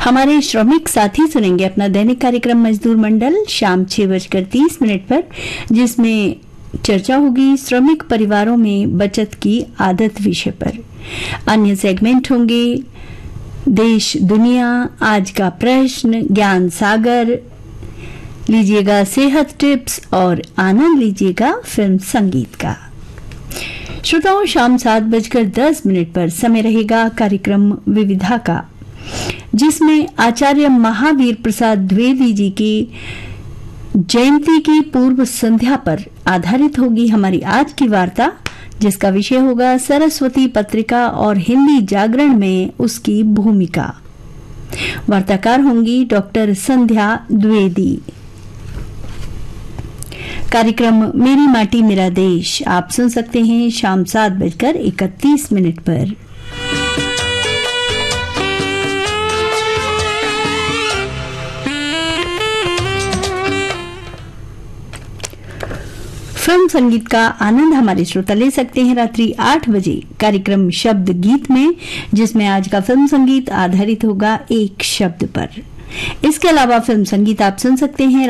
हमारे श्रमिक साथी सुनेंगे अपना दैनिक कार्यक्रम मजदूर मंडल शाम 6:30 पर, जिसमें चर्चा होगी श्रमिक परिवारों में बचत की आदत विषय पर। अन्य सेगमेंट होंगे देश दुनिया, आज का प्रश्न, ज्ञान सागर, लीजिएगा सेहत टिप्स और आनंद लीजिएगा फिल्म संगीत का। श्रोताओं, शाम 7:10 पर समय रहेगा कार्यक्रम विविधा का, जिसमें आचार्य महावीर प्रसाद द्विवेदी जी की जयंती की पूर्व संध्या पर आधारित होगी हमारी आज की वार्ता, जिसका विषय होगा सरस्वती पत्रिका और हिंदी जागरण में उसकी भूमिका। वार्ताकार होंगी डॉक्टर संध्या द्विवेदी। कार्यक्रम मेरी माटी मेरा देश आप सुन सकते हैं शाम 7:31 पर। फिल्म संगीत का आनंद हमारे श्रोता ले सकते हैं रात्रि 8 बजे कार्यक्रम शब्द गीत में, जिसमें आज का फिल्म संगीत आधारित होगा एक शब्द पर। इसके अलावा फिल्म संगीत आप सुन सकते हैं